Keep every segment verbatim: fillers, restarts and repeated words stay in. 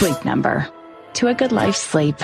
Sleep Number. To a good life's sleep.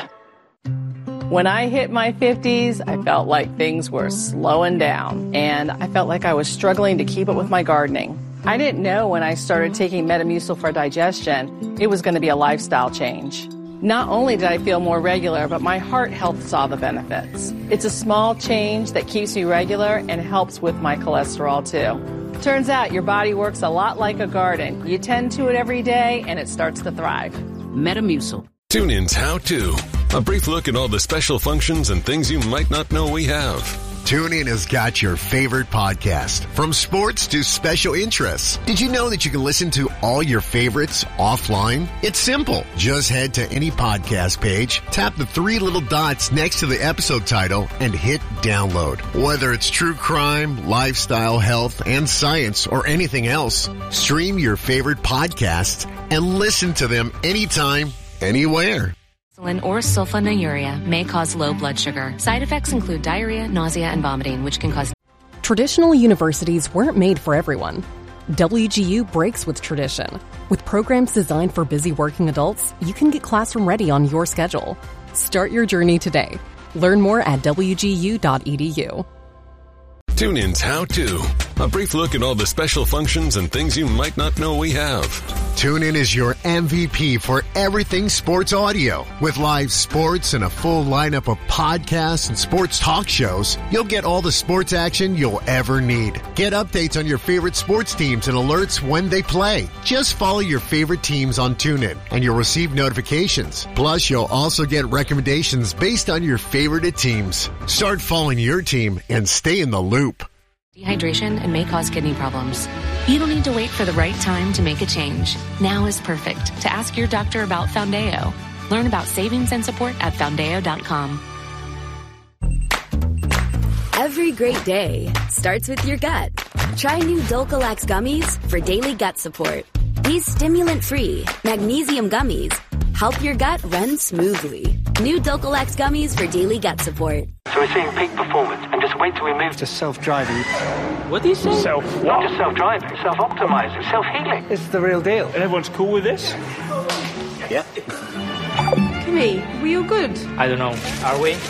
When I hit my fifties, I felt like things were slowing down, and I felt like I was struggling to keep up with my gardening. I didn't know when I started taking Metamucil for digestion, it was going to be a lifestyle change. Not only did I feel more regular, but my heart health saw the benefits. It's a small change that keeps me regular and helps with my cholesterol too. Turns out your body works a lot like a garden. You tend to it every day and it starts to thrive. Metamucil. TuneIn's How To. A brief look at all the special functions and things you might not know we have. TuneIn has got your favorite podcast, from sports to special interests. Did you know that you can listen to all your favorites offline? It's simple. Just head to any podcast page, tap the three little dots next to the episode title, and hit download. Whether it's true crime, lifestyle, health, and science, or anything else, stream your favorite podcasts and listen to them anytime, anywhere. Insulin or sulfonylurea may cause low blood sugar. Side effects include diarrhea, nausea, and vomiting, which can cause... Traditional universities weren't made for everyone. W G U breaks with tradition. With programs designed for busy working adults, you can get classroom ready on your schedule. Start your journey today. Learn more at w g u dot e d u. TuneIn's How To. A brief look at all the special functions and things you might not know we have. TuneIn is your M V P for everything sports audio. With live sports and a full lineup of podcasts and sports talk shows, you'll get all the sports action you'll ever need. Get updates on your favorite sports teams and alerts when they play. Just follow your favorite teams on TuneIn and you'll receive notifications. Plus, you'll also get recommendations based on your favorite teams. Start following your team and stay in the loop. Dehydration and may cause kidney problems. You don't need to wait for the right time to make a change. Now is perfect to ask your doctor about Foundeo. Learn about savings and support at foundeo dot com. Every great day starts with your gut. Try new Dulcolax gummies for daily gut support. These stimulant-free magnesium gummies help your gut run smoothly. New Dulcolax gummies for daily gut support. So we're seeing peak performance, and just wait till we move to self-driving. What do you say? Self what? Not just self-driving, self-optimizing, self-healing. It's the real deal. And everyone's cool with this? Yeah. Kimmy, were you good? I don't know. Are we?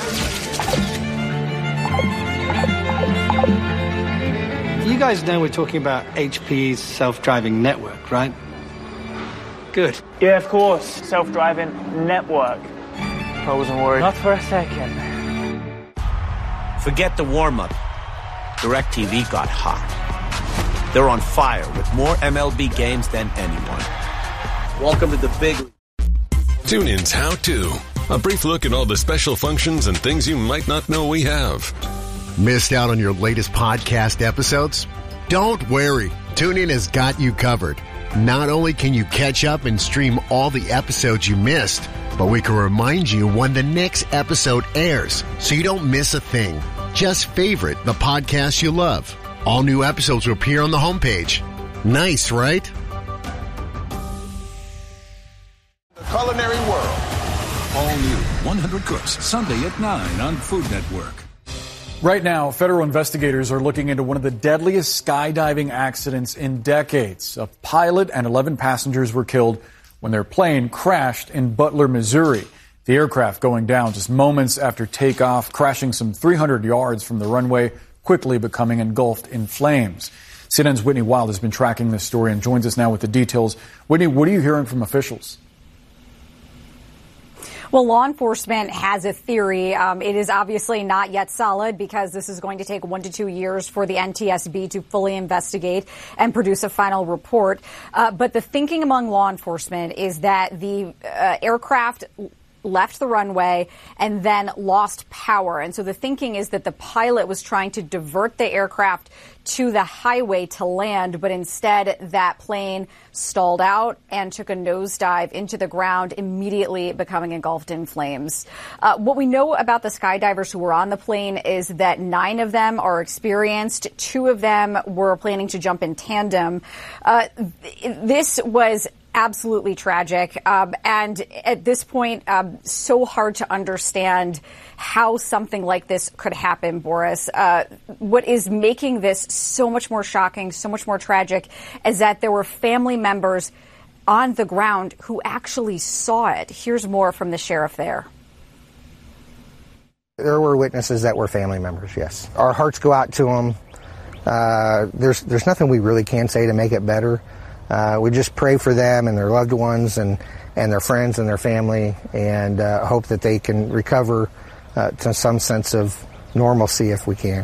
You guys know we're talking about H P E's self-driving network, right? Good. Yeah, of course. Self-driving network. I wasn't worried. Not for a second. Forget the warm-up. DirecTV got hot. They're on fire with more M L B games than anyone. Welcome to the big league. TuneIn's How To. A brief look at all the special functions and things you might not know we have. Missed out on your latest podcast episodes? Don't worry. TuneIn has got you covered. Not only can you catch up and stream all the episodes you missed, but we can remind you when the next episode airs so you don't miss a thing. Just favorite the podcast you love. All new episodes will appear on the homepage. Nice, right? The Culinary World. All new one hundred Cooks, Sunday at nine on Food Network. Right now, federal investigators are looking into one of the deadliest skydiving accidents in decades. A pilot and eleven passengers were killed when their plane crashed in Butler, Missouri. The aircraft going down just moments after takeoff, crashing some three hundred yards from the runway, quickly becoming engulfed in flames. C N N's Whitney Wild has been tracking this story and joins us now with the details. Whitney, what are you hearing from officials? Well, law enforcement has a theory. Um, it is obviously not yet solid because this is going to take one to two years for the N T S B to fully investigate and produce a final report. Uh, but the thinking among law enforcement is that the uh, aircraft left the runway and then lost power. And so the thinking is that the pilot was trying to divert the aircraft to the highway to land, but instead that plane stalled out and took a nosedive into the ground, immediately becoming engulfed in flames. Uh, what we know about the skydivers who were on the plane is that nine of them are experienced. Two of them were planning to jump in tandem. Uh, th- this was absolutely tragic. Um, and at this point, um, so hard to understand how something like this could happen, Boris. Uh, what is making this so much more shocking, so much more tragic, is that there were family members on the ground who actually saw it. Here's more from the sheriff there. There were witnesses that were family members, yes. Our hearts go out to them. Uh, there's there's nothing we really can say to make it better. Uh, we just pray for them and their loved ones and, and their friends and their family, and uh, hope that they can recover uh, to some sense of normalcy if we can.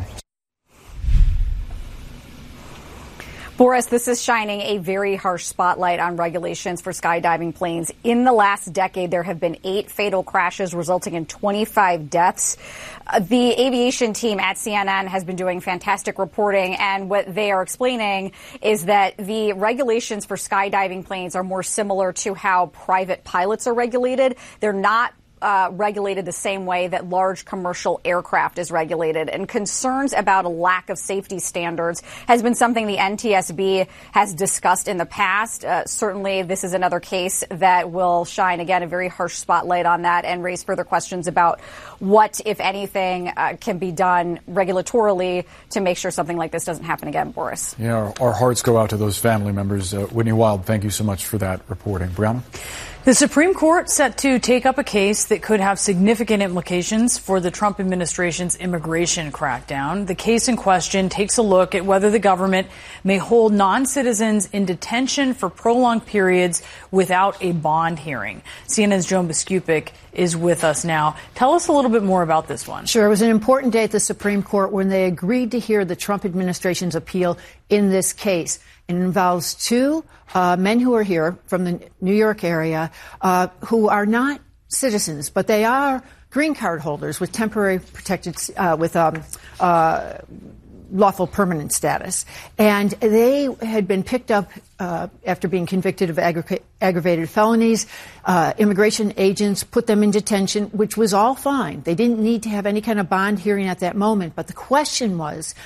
Boris, this is shining a very harsh spotlight on regulations for skydiving planes. In the last decade, there have been eight fatal crashes resulting in twenty-five deaths. Uh, the aviation team at C N N has been doing fantastic reporting, and what they are explaining is that the regulations for skydiving planes are more similar to how private pilots are regulated. They're not Uh, regulated the same way that large commercial aircraft is regulated. And concerns about a lack of safety standards has been something the N T S B has discussed in the past. Uh, certainly, this is another case that will shine, again, a very harsh spotlight on that and raise further questions about what, if anything, uh, can be done regulatorily to make sure something like this doesn't happen again, Boris. Yeah, our, our hearts go out to those family members. Uh, Whitney Wild, thank you so much for that reporting. Brianna? The Supreme Court set to take up a case that could have significant implications for the Trump administration's immigration crackdown. The case in question takes a look at whether the government may hold non-citizens in detention for prolonged periods without a bond hearing. C N N's Joan Biskupic is with us now. Tell us a little bit more about this one. Sure. It was an important day at the Supreme Court when they agreed to hear the Trump administration's appeal in this case. It involves two uh, men who are here from the New York area uh, who are not citizens, but they are green card holders with temporary protected, uh, with um, uh, lawful permanent status. And they had been picked up uh, after being convicted of aggra- aggravated felonies. Uh, immigration agents put them in detention, which was all fine. They didn't need to have any kind of bond hearing at that moment. But the question was,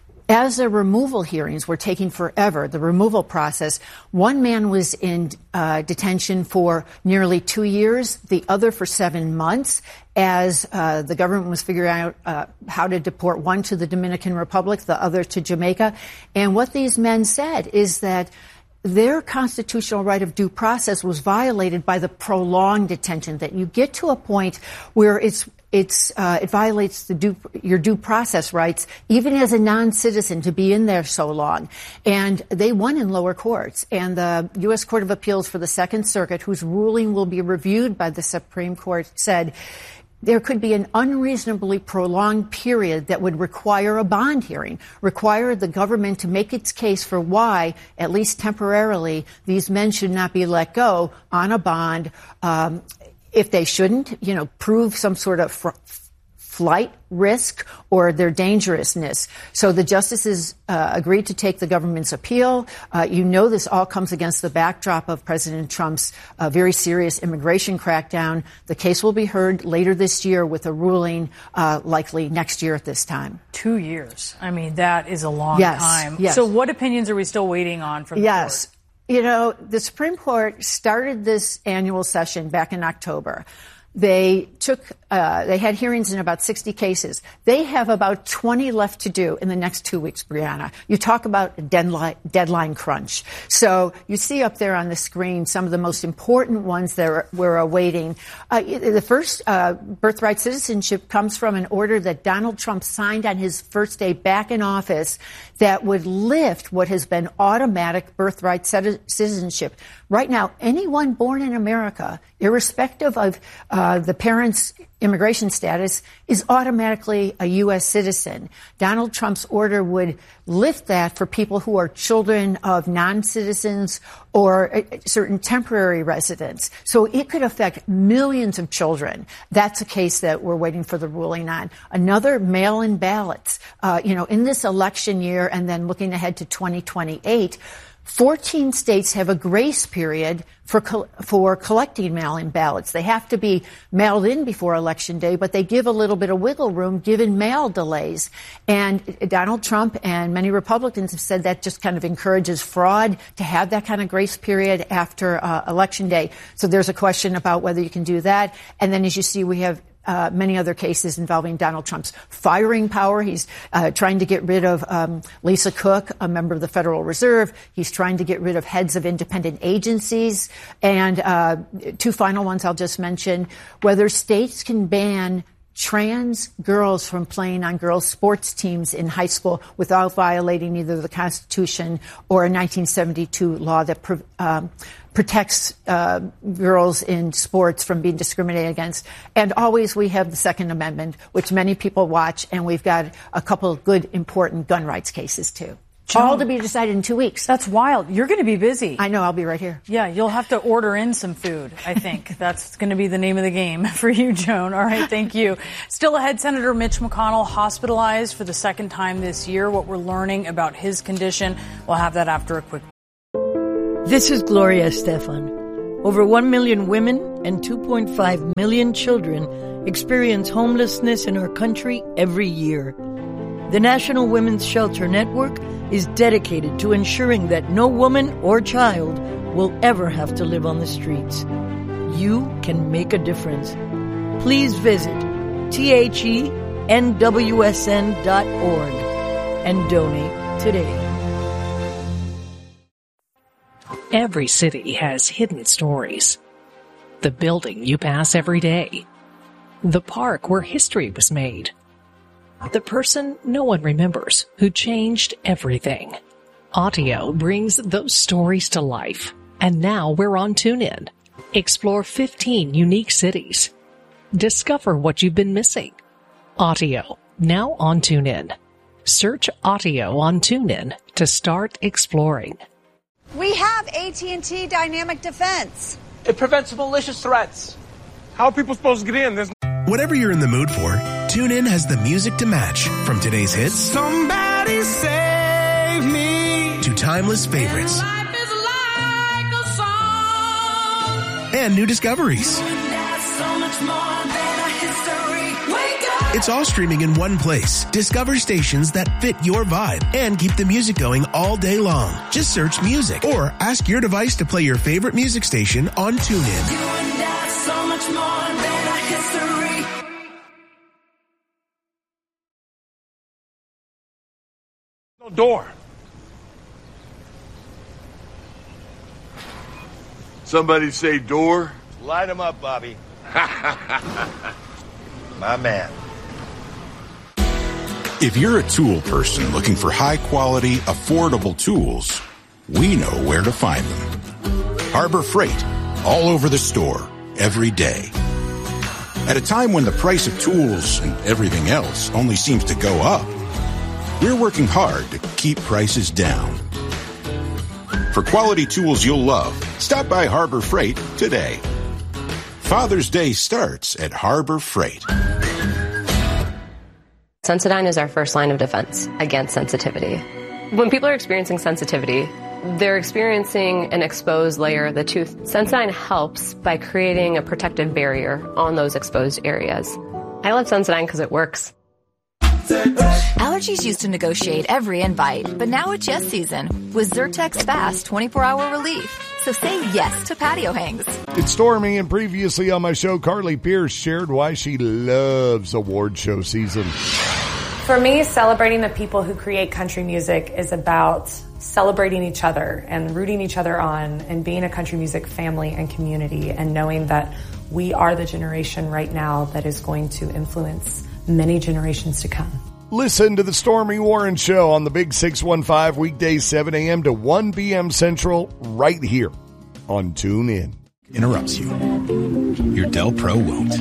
as the removal hearings were taking forever, the removal process, one man was in uh, detention for nearly two years, the other for seven months, as uh, the government was figuring out uh, how to deport one to the Dominican Republic, the other to Jamaica. And what these men said is that their constitutional right of due process was violated by the prolonged detention, that you get to a point where it's It's uh, it violates the due, your due process rights, even as a non-citizen, to be in there so long. And they won in lower courts. And the U S Court of Appeals for the Second Circuit, whose ruling will be reviewed by the Supreme Court, said there could be an unreasonably prolonged period that would require a bond hearing, require the government to make its case for why, at least temporarily, these men should not be let go on a bond. Um, If they shouldn't, you know, prove some sort of fr- flight risk or their dangerousness. So the justices uh, agreed to take the government's appeal. Uh, you know, this all comes against the backdrop of President Trump's uh, very serious immigration crackdown. The case will be heard later this year with a ruling uh, likely next year at this time. Two years. I mean, that is a long yes, time. Yes. So what opinions are we still waiting on from the yes. court? You know, the Supreme Court started this annual session back in October. They took, uh, they had hearings in about sixty cases. They have about twenty left to do in the next two weeks, Brianna. You talk about a deadline, deadline crunch. So you see up there on the screen some of the most important ones that we're awaiting. Uh, the first, uh, birthright citizenship comes from an order that Donald Trump signed on his first day back in office that would lift what has been automatic birthright citizenship. Right now, anyone born in America, irrespective of uh, the parents' immigration status, is automatically a U S citizen. Donald Trump's order would lift that for people who are children of non-citizens or uh, certain temporary residents. So it could affect millions of children. That's a case that we're waiting for the ruling on. Another, mail-in ballots. Uh, you know, in this election year and then looking ahead to twenty twenty-eight, fourteen states have a grace period for for collecting mail-in ballots. They have to be mailed in before Election Day, but they give a little bit of wiggle room given mail delays. And Donald Trump and many Republicans have said that just kind of encourages fraud to have that kind of grace period after uh, Election Day. So there's a question about whether you can do that. And then, as you see, we have uh, many other cases involving Donald Trump's firing power. He's uh, trying to get rid of um, Lisa Cook, a member of the Federal Reserve. He's trying to get rid of heads of independent agencies. And uh, two final ones I'll just mention, whether states can ban trans girls from playing on girls' sports teams in high school without violating either the Constitution or a nineteen seventy-two law that pro- um, protects uh, girls in sports from being discriminated against. And always we have the Second Amendment, which many people watch, and we've got a couple of good, important gun rights cases, too. Joan, all to be decided in two weeks. That's wild. You're going to be busy. I know. I'll be right here. Yeah, you'll have to order in some food, I think. That's going to be the name of the game for you, Joan. All right, thank you. Still ahead, Senator Mitch McConnell hospitalized for the second time this year. What we're learning about his condition, we'll have that after a quick. This is Gloria Estefan. Over one million women and two point five million children experience homelessness in our country every year. The National Women's Shelter Network is dedicated to ensuring that no woman or child will ever have to live on the streets. You can make a difference. Please visit T H E N W S N dot org and donate today. Every city has hidden stories. The building you pass every day. The park where history was made. The person no one remembers who changed everything. Audio brings those stories to life. And now we're on TuneIn. Explore fifteen unique cities. Discover what you've been missing. Audio, now on TuneIn. Search Audio on TuneIn to start exploring. We have A T and T Dynamic Defense. It prevents malicious threats. How are people supposed to get in? There's... Whatever you're in the mood for, TuneIn has the music to match. From today's hits, Somebody Save Me, to timeless favorites. And life is like a song. And new discoveries. You and I, so much more than a history. Wake up. It's all streaming in one place. Discover stations that fit your vibe and keep the music going all day long. Just search music or ask your device to play your favorite music station on TuneIn. You and I, so much more than a history. No door. Somebody say door? Light him up, Bobby. My man. If you're a tool person looking for high-quality, affordable tools, we know where to find them. Harbor Freight, all over the store, every day. At a time when the price of tools and everything else only seems to go up, we're working hard to keep prices down. For quality tools you'll love, stop by Harbor Freight today. Father's Day starts at Harbor Freight. Sensodyne is our first line of defense against sensitivity. When people are experiencing sensitivity, they're experiencing an exposed layer of the tooth. Sensodyne helps by creating a protective barrier on those exposed areas. I love Sensodyne because it works. Allergies used to negotiate every invite, but now it's yes season with Zyrtec's fast twenty-four hour relief. So say yes to patio hangs. It's Stormy, and previously on my show, Carly Pierce shared why she loves award show season. For me, celebrating the people who create country music is about celebrating each other and rooting each other on and being a country music family and community and knowing that we are the generation right now that is going to influence many generations to come. Listen to the Stormy Warren Show on the Big six one five, weekdays seven a.m. to one p.m. Central, right here on TuneIn. Interrupts you. Your Dell Pro won't.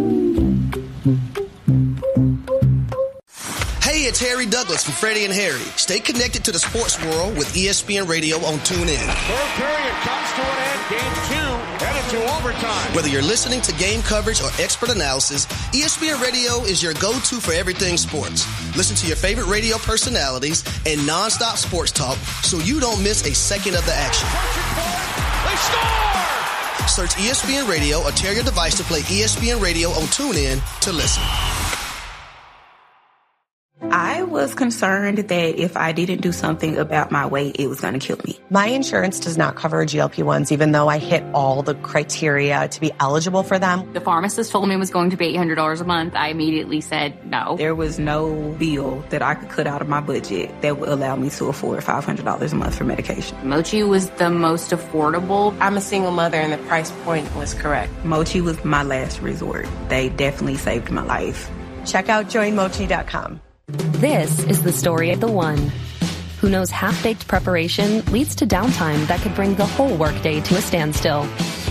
Hey, it's Harry Douglas from Freddie and Harry. Stay connected to the sports world with E S P N Radio on TuneIn. Third period comes to an end. Game two headed to overtime. Whether you're listening to game coverage or expert analysis, E S P N Radio is your go-to for everything sports. Listen to your favorite radio personalities and nonstop sports talk so you don't miss a second of the action. They score! Search E S P N Radio or tear your device to play E S P N Radio on TuneIn to listen. I was was concerned that if I didn't do something about my weight, it was going to kill me. My insurance does not cover G L P ones, even though I hit all the criteria to be eligible for them. The pharmacist told me it was going to be eight hundred dollars a month. I immediately said no. There was no bill that I could cut out of my budget that would allow me to afford five hundred dollars a month for medication. Mochi was the most affordable. I'm a single mother and the price point was correct. Mochi was my last resort. They definitely saved my life. Check out join mochi dot com. This is the story of the one who knows half-baked preparation leads to downtime that could bring the whole workday to a standstill.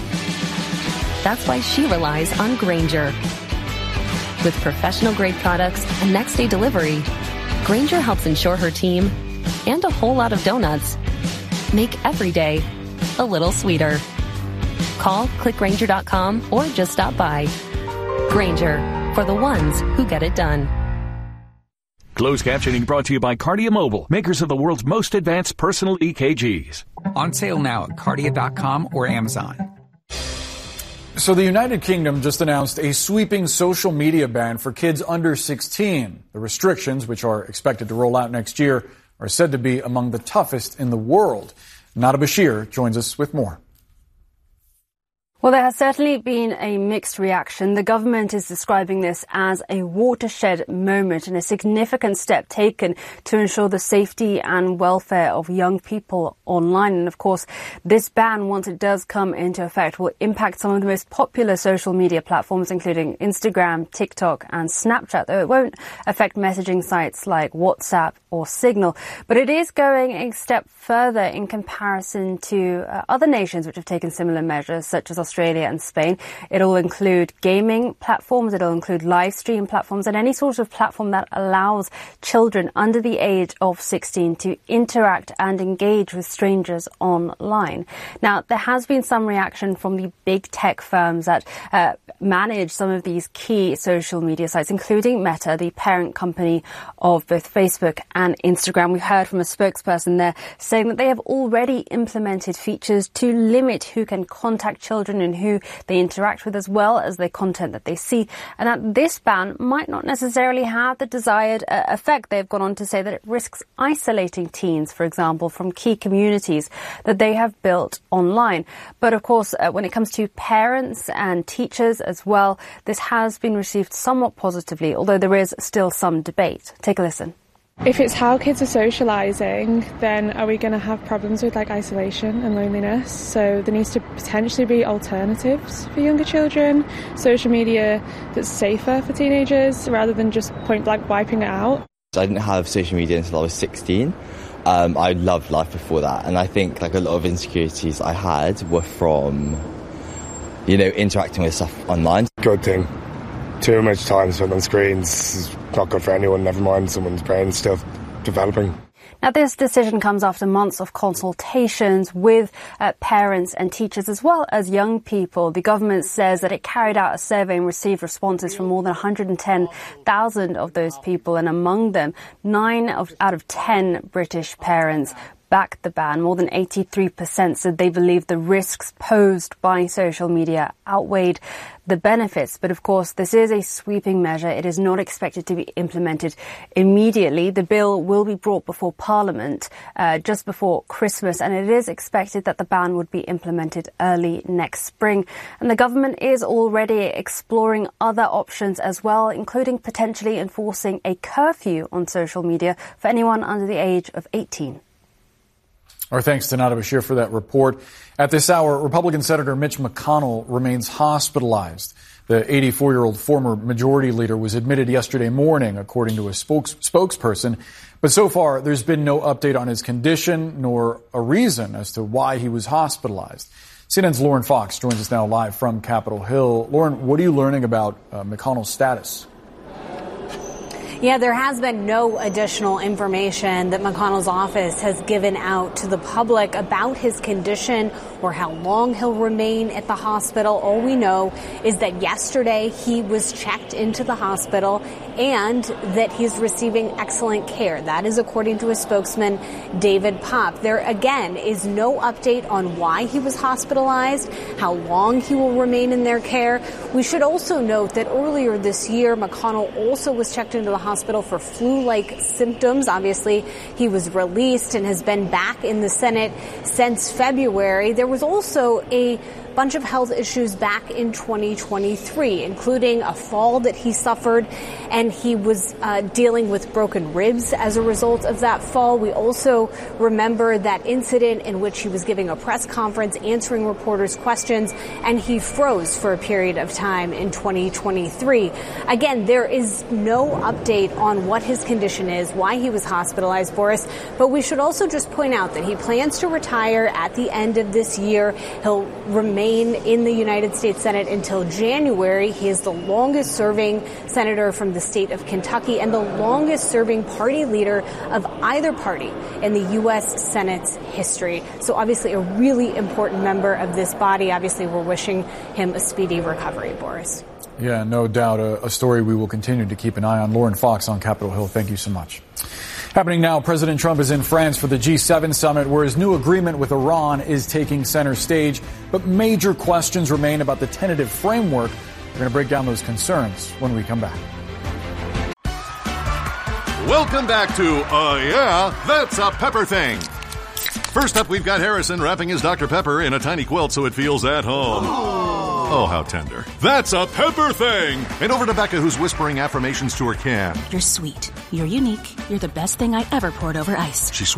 That's why she relies on Grainger. With professional-grade products and next-day delivery, Grainger helps ensure her team, and a whole lot of donuts, make every day a little sweeter. Call, click Grainger dot com, or just stop by. Grainger, for the ones who get it done. Closed captioning brought to you by Kardia Mobile, makers of the world's most advanced personal E K Gs. On sale now at Kardia dot com or Amazon. So the United Kingdom just announced a sweeping social media ban for kids under sixteen. The restrictions, which are expected to roll out next year, are said to be among the toughest in the world. Nada Bashir joins us with more. Well, there has certainly been a mixed reaction. The government is describing this as a watershed moment and a significant step taken to ensure the safety and welfare of young people online. And of course, this ban, once it does come into effect, will impact some of the most popular social media platforms, including Instagram, TikTok, and Snapchat, though it won't affect messaging sites like WhatsApp or Signal. But it is going a step further in comparison to uh, other nations which have taken similar measures, such as Australia and Spain. It'll include gaming platforms, it'll include live stream platforms, and any sort of platform that allows children under the age of sixteen to interact and engage with strangers online. Now, there has been some reaction from the big tech firms that uh, manage some of these key social media sites, including Meta, the parent company of both Facebook and Instagram. We heard from a spokesperson there saying that they have already implemented features to limit who can contact children and who they interact with, as well as the content that they see, and that this ban might not necessarily have the desired uh, effect. They've gone on to say that it risks isolating teens, for example, from key communities that they have built online. But of course, uh, when it comes to parents and teachers as well, this has been received somewhat positively, although there is still some debate. Take a listen. If it's how kids are socialising, then are we going to have problems with like isolation and loneliness? So there needs to potentially be alternatives for younger children, social media that's safer for teenagers rather than just point blank wiping it out. I didn't have social media until I was sixteen. Um, I loved life before that, and I think like a lot of insecurities I had were from, you know, interacting with stuff online. Good thing. Too much time spent on screens is not good for anyone, never mind someone's brain still developing. Now, this decision comes after months of consultations with uh, parents and teachers as well as young people. The government says that it carried out a survey and received responses from more than one hundred ten thousand of those people, and among them, nine of, out of ten British parents backed the ban. More than eighty-three percent said they believe the risks posed by social media outweighed the benefits. But of course, this is a sweeping measure. It is not expected to be implemented immediately. The bill will be brought before Parliament uh, just before Christmas, and it is expected that the ban would be implemented early next spring. And the government is already exploring other options as well, including potentially enforcing a curfew on social media for anyone under the age of eighteen. Our thanks to Nada Bashir for that report. At this hour, Republican Senator Mitch McConnell remains hospitalized. The eighty-four-year-old former majority leader was admitted yesterday morning, according to a spokes- spokesperson. But so far, there's been no update on his condition nor a reason as to why he was hospitalized. C N N's Lauren Fox joins us now live from Capitol Hill. Lauren, what are you learning about uh, McConnell's status? Yeah, there has been no additional information that McConnell's office has given out to the public about his condition or how long he'll remain at the hospital. All we know is that yesterday he was checked into the hospital and that he's receiving excellent care. That is according to his spokesman, David Popp. There, again, is no update on why he was hospitalized, how long he will remain in their care. We should also note that earlier this year, McConnell also was checked into the hospital for flu-like symptoms. Obviously, he was released and has been back in the Senate since February. There was also a bunch of health issues back in twenty twenty-three, including a fall that he suffered, and he was uh, dealing with broken ribs as a result of that fall. We also remember that incident in which he was giving a press conference, answering reporters' questions, and he froze for a period of time in twenty twenty-three. Again, there is no update on what his condition is, why he was hospitalized, Boris, but we should also just point out that he plans to retire at the end of this year. He'll remain in the United States Senate until January. He is the longest serving senator from the state of Kentucky and the longest serving party leader of either party in the U S Senate's history. So obviously a really important member of this body. Obviously, we're wishing him a speedy recovery, Boris. Yeah, no doubt. A, a story we will continue to keep an eye on. Lauren Fox on Capitol Hill, thank you so much. Happening now, President Trump is in France for the G seven summit, where his new agreement with Iran is taking center stage. But major questions remain about the tentative framework. We're going to break down those concerns when we come back. Welcome back to Uh Yeah, That's a Pepper Thing. First up, we've got Harrison wrapping his Doctor Pepper in a tiny quilt so it feels at home. Oh, how tender. That's a Pepper Thing. And over to Becca, who's whispering affirmations to her can. You're sweet. You're unique. You're the best thing I ever poured over ice. She